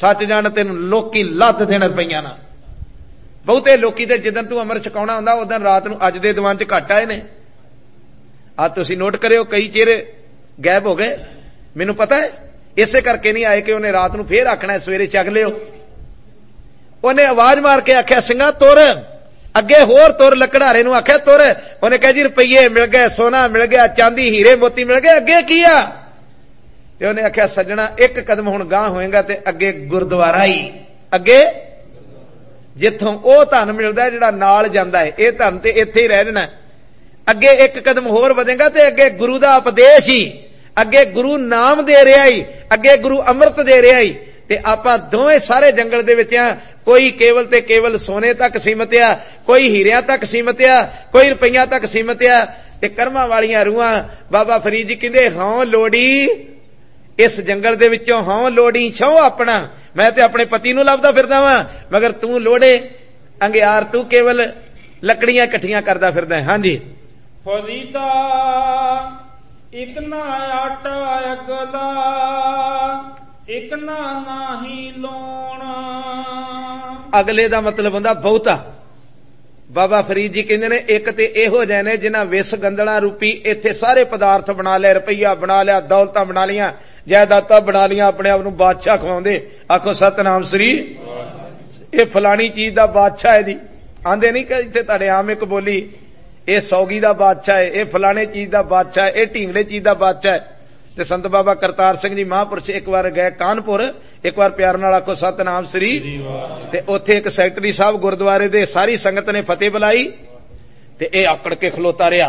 सच जान तेन लोकी लद देण रुपईया ना। बहुते लोकी ते जिदन तू अमृत छकाउणा हुंदा उदन रात नूं अज दे दीवान च घट आए ने। आ तुसीं नोट करियो कई चेहरे गायब हो गए। मैनूं पता है इसे करके नहीं आए कि उन्हें रात नूं फिर आखना सवेरे चग लियो। उन्हें आवाज मार के आख्या सिंगा तुर अगे होर तुर, लकड़ारे नूं आख्या तुर। उन्हें कहा जी रुपये मिल गए, सोना मिल गया, चांदी हीरे मोती मिल गए, अगे की आ? ते उन्हें आख्या सज्जणा एक कदम हुण गांह होएगा ते अगे गुरुद्वारा ही, अगे जिथों ओ धन मिलदा जिहड़ा नाल जांदा है, इह धन ते इत्थे ही रह जाना। अगे एक कदम होर वधेगा ते अगे गुरु दा उपदेश ही, अगे गुरु नाम दे रहा ही, अगे गुरु अमृत दे रहा ही। ते आपां दोवें सारे जंगल दे विच आ। कोई केवल ते केवल सोने तक सीमित आ, कोई हीरियां तक सीमित आ, कोई रुपईया तक सीमित आ। ते कर्मां वालियां रूहां बाबा फरीद जी कहंदे हौं लोड़ी इस जंगल दे विचों, हौं लोड़ी छौ अपना। मैं ते अपने पति नूं लभदा फिरदा वां, मगर तू लोड़े अंगियार, तू केवल लकड़ियां इकट्ठियां करदा फिरदा है। हां जी फरीदा इक ना आटा अगला, इक ना नाही लोण। अगले दा मतलब हुंदा बहुता। बाबा फरीद जी कहंदे ने एक ते इहो जिहे ने जिन्हां विस गंदला रूपी इत्थे सारे पदार्थ बना लिया, रुपईया बना लिया, दौलतां बना लियां, जायदादां बना लियां, अपने आप नूं बादशाह खवाउंदे। आखो सतनाम श्री। ये फलानी चीज दा बादशाह है जी, आंदे नहीं कि इत्थे तुहाडे आम एक बोली ये सौगी दा बादशाह है, ये फलाने चीज दा बादशाह है, ये ढींगले चीज दा बादशाह है। ते संत बाबा करतार सिंह जी महापुरुष एक बार गए कानपुर, एक बार प्यार नाल आखो सतनाम श्री। ते उत्थे एक सैकटरी साहब गुरुद्वारे दे सारी संगत ने फतेह बुलाई ते ए आकड़ के खलोता रहा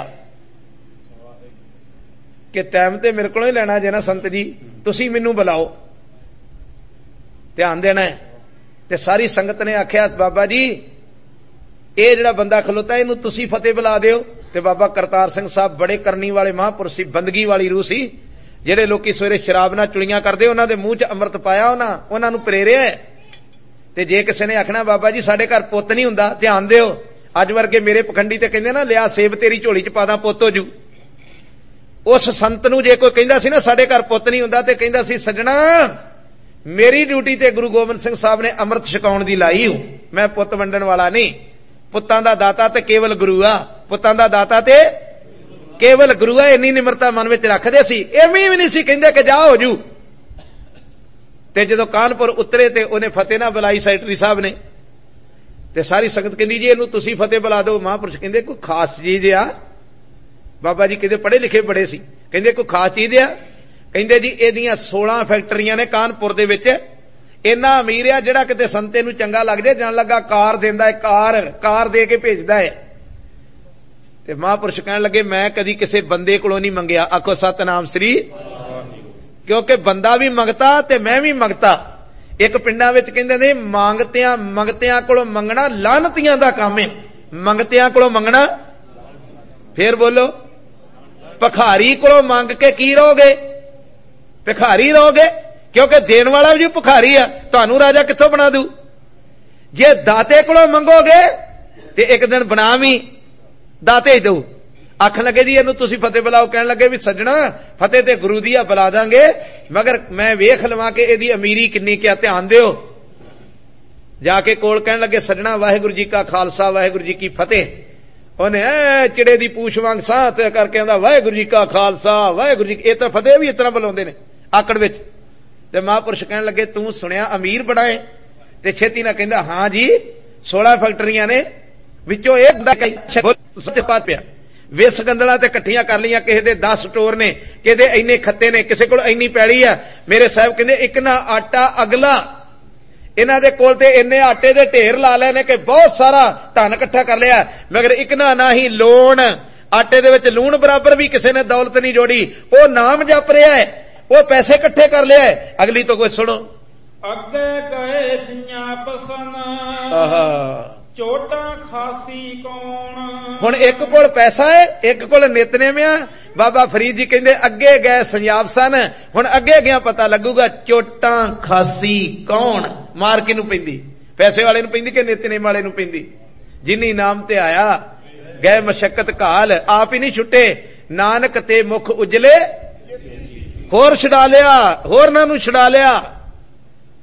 कि टाइम ते मेरे कोलों ही लेना जे ना संत जी, तुसीं मैनूं बुलाओ, ध्यान देना है। ते सारी संगत ने आख्या बाबा जी ये जिहड़ा बंदा खलोता इहनूं तुसीं फतेह बुला दिओ। ते बाबा करतार सिंह साहब बड़े करनी वाले महापुरुष सी, बंदगी वाली रूह सी। ਜਿਹੜੇ ਲੋਕੀ ਸਵੇਰੇ ਸ਼ਰਾਬ ਨਾਲ ਚੁਲੀਆਂ ਕਰਦੇ ਉਹਨਾਂ ਦੇ ਮੂੰਹ 'ਚ ਅੰਮ੍ਰਿਤ ਪਾਇਆ ਉਹਨਾਂ ਨੂੰ ਪ੍ਰੇਰਿਆ। ਤੇ ਜੇ ਕਿਸੇ ਨੇ ਆਖਣਾ ਬਾਬਾ ਜੀ ਸਾਡੇ ਘਰ ਪੁੱਤ ਨਹੀਂ ਹੁੰਦਾ, ਧਿਆਨ ਦਿਓ ਅੱਜ ਵਰਗੇ ਮੇਰੇ ਪਖੰਡੀ ਤੇ ਕਹਿੰਦੇ ਨਾ ਲਿਆ ਸੇਬ ਤੇਰੀ ਝੋਲੀ 'ਚ ਪਾ ਦਾਂ ਪੁੱਤ ਹੋ ਜੂ। ਉਸ ਸੰਤ ਨੂੰ ਜੇ ਕੋਈ ਕਹਿੰਦਾ ਸੀ ਨਾ ਸਾਡੇ ਘਰ ਪੁੱਤ ਨਹੀਂ ਹੁੰਦਾ ਤੇ ਕਹਿੰਦਾ ਸੀ ਸੱਜਣਾ ਮੇਰੀ ਡਿਊਟੀ ਤੇ ਗੁਰੂ ਗੋਬਿੰਦ ਸਿੰਘ ਸਾਹਿਬ ਨੇ ਅੰਮ੍ਰਿਤ ਛਕਾਉਣ ਦੀ ਲਾਈ ਹੋ, ਮੈਂ ਪੁੱਤ ਵੰਡਣ ਵਾਲਾ ਨਹੀਂ। ਪੁੱਤਾਂ ਦਾ ਦਾਤਾ ਤੇ ਕੇਵਲ ਗੁਰੂ ਆ, ਪੁੱਤਾਂ ਦਾ ਦਾਤਾ ਤੇ केवल गुरु है। इन्नी निमरता मन में रखते सी, एवं भी नहीं सी कहंदे कि जा हो जू। ते जदों कानपुर उतरे ते उन्हें फतेह ना बुलाई सैकटरी साहब ने, ते सारी संगत कहंदी जी इहनूं तुसीं फतेह बुला दो। महापुरुष कहंदे कोई खास चीज आ? बाबा जी कहंदे पढ़े लिखे बड़े सी, कहंदे कोई खास चीज आ? कहंदे जी इहदियां 16 फैक्टरियां ने कानपुर दे विच। इन्ना अमीर आ जिहड़ा किते संते नूं चंगा लग जाए जान लगा कार देंदा है, कार दे के भेजदा है। ते महापुरुष कहने लगे मैं कदी किसी बंदे कोलों नहीं मंगया। आखो सतनाम श्री। क्योंकि बंदा भी मंगता ते मैं भी मंगता। एक पिंडां विच कहंदे ने मंगतियां कोलों मंगना लानतियां दा काम है। मंगतियां कोलों मंगना, फिर बोलो भिखारी कोलों मंग के की रहोगे? भिखारी रहोगे, क्योंकि देण वाला भी भिखारी आ, तुहानूं राजा कित्थों बना दू। जे दाते कोलों मंगोगे ते एक दिन बना भी दाते ही दो। आखन लगे जी इहनूं तुसीं फतेह बुलाओ। कहण लगे भी सज्जणा फतेह ते गुरु दी आ बुला दांगे, मगर मैं वेख लवां कि इहदी अमीरी किन्नी क्या, ध्यान दिओ। जाके कोल कहण लगे सज्जणा वाहिगुरू जी का खालसा वाहिगुरू जी की फतेह। उन्हें चिड़े दी पूछ वांग साथ करके आंदा वाहिगुरू जी का खालसा वाहिगुरू जी। इह तां फतेह भी इतना बुलाउंदे ने आकड़ विच। ते महापुरुष कहण लगे तूं सुणिया अमीर बड़ा है? ते छेती ना कहंदा हां जी 16 फैक्टरियां ने, विचों एक सच बात पिया विस गंदला ते इकट्ठियां कर लिया, किसी दे 10 स्टोर ने, किसी दे इन्ने खत्ते ने, किसी कोल इन्नी पैड़ी आ। मेरे साहब कहंदे इक ना आटा अगला, इन्हां दे कोल ते इन्ने आटे दे ढेर ला लेने कि बहुत सारा धन इकट्ठा कर लिया, मगर इक ना ही लोन। आटे दे विच लूण बराबर भी किसी ने दौलत नहीं जोड़ी, वो नाम जप रहा है, वो पैसे इकट्ठे कर लिया है। अगली तो कोई सुनो अगे गए सियाप सन चोटा खासी कौन। हुण एक कोल पैसा है, एक कोल नितनेम आ। बाबा फरीद जी कहंदे अगे गए संजाब सन, हुण अगे गया पता लगूगा चोटा खासी कौन। मार किनूं पैंदी, पैसे वाले नूं पैंदी कि नितनेम वाले नूं पैंदी? जिन्नी नाम ते आया गए मशक्कत काल, आप ही नहीं छुटे। नानक ते मुख उजले होर छड़ा लिया, होरनां नूं छड़ा लिया।